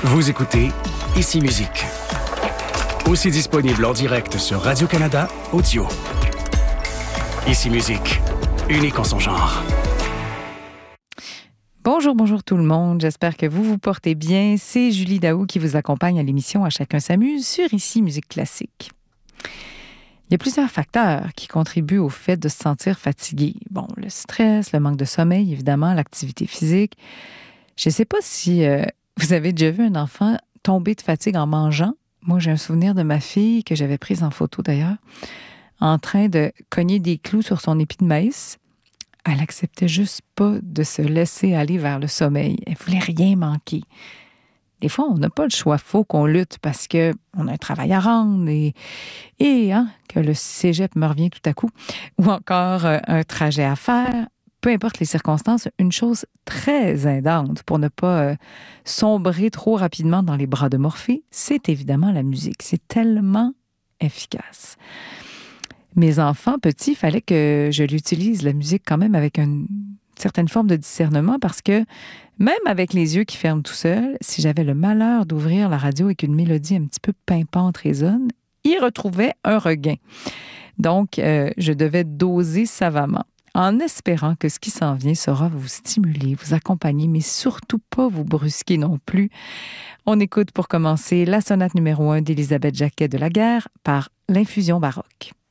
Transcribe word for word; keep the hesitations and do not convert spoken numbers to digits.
Vous écoutez Ici Musique. Aussi disponible en direct sur Radio-Canada Audio. Ici Musique, unique en son genre. Bonjour, bonjour tout le monde. J'espère que vous vous portez bien. C'est Julie Daou qui vous accompagne à l'émission À chacun s'amuse sur Ici Musique classique. Il y a plusieurs facteurs qui contribuent au fait de se sentir fatigué. Bon, le stress, le manque de sommeil, évidemment, l'activité physique. Je ne sais pas si euh, vous avez déjà vu un enfant tomber de fatigue en mangeant. Moi, j'ai un souvenir de ma fille, que j'avais prise en photo d'ailleurs, en train de cogner des clous sur son épi de maïs. Elle n'acceptait juste pas de se laisser aller vers le sommeil. Elle ne voulait rien manquer. Des fois, on n'a pas le choix. Il faut qu'on lutte parce qu'on a un travail à rendre et, et hein, que le cégep me revient tout à coup, ou encore euh, un trajet à faire. Peu importe les circonstances, une chose très aidante pour ne pas euh, sombrer trop rapidement dans les bras de Morphée, c'est évidemment la musique. C'est tellement efficace. Mes enfants petits, il fallait que je l'utilise, la musique, quand même avec une certaine forme de discernement parce que même avec les yeux qui ferment tout seuls, si j'avais le malheur d'ouvrir la radio et qu'une mélodie un petit peu pimpante résonne, ils retrouvaient un regain. Donc, euh, je devais doser savamment, en espérant que ce qui s'en vient saura vous stimuler, vous accompagner, mais surtout pas vous brusquer non plus. On écoute pour commencer la sonate numéro un d'Élisabeth Jacquet de Laguerre par l'Infusion baroque.